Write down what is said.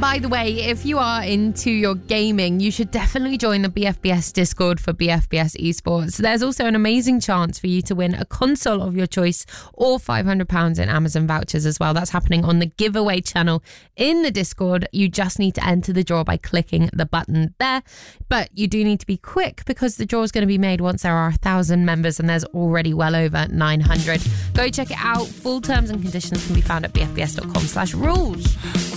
By the way, if you are into your gaming, you should definitely join the BFBS Discord for BFBS Esports. There's also an amazing chance for you to win a console of your choice or £500 in Amazon vouchers as well. That's happening on the giveaway channel in the Discord. You just need to enter the draw by clicking the button there. But you do need to be quick because the draw is going to be made once there are 1,000 members, and there's already well over 900. Go check it out. Full terms and conditions can be found at bfbs.com/rules.